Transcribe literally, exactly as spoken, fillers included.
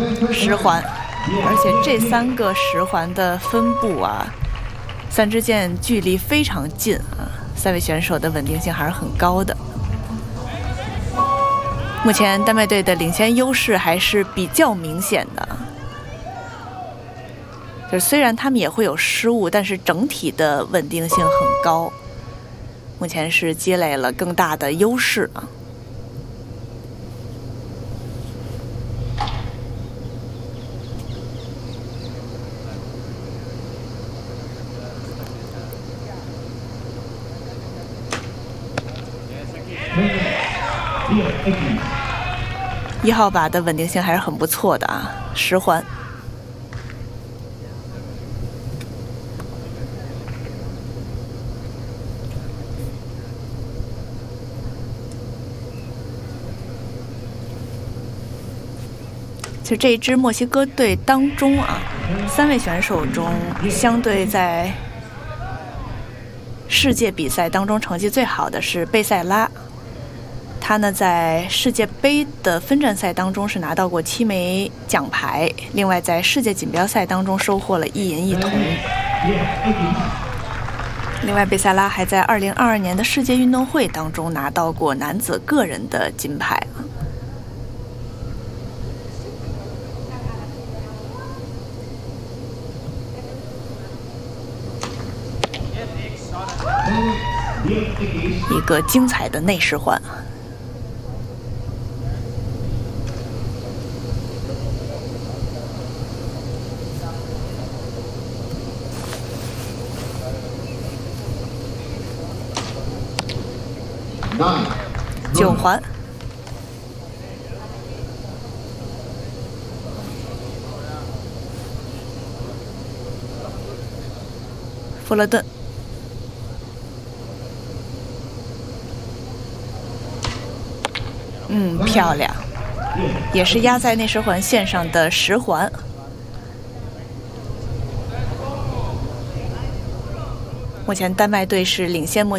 十环，而且这三个十环的分布啊，三支箭距离非常近啊，三位选手的稳定性还是很高的。目前丹麦队的领先优势还是比较明显的，就是虽然他们也会有失误，但是整体的稳定性很高，目前是积累了更大的优势啊。一号靶的稳定性还是很不错的啊，十环。其实这一支墨西哥队当中啊，三位选手中相对在世界比赛当中成绩最好的是贝塞拉。他呢，在世界杯的分站赛当中是拿到过七枚奖牌，另外在世界锦标赛当中收获了一银一铜。另外，贝塞拉还在二零二二年的世界运动会当中拿到过男子个人的金牌。一个精彩的内十环。九环，弗勒顿，嗯，漂亮，也是压在内十环线上的十环。目前丹麦队是领先墨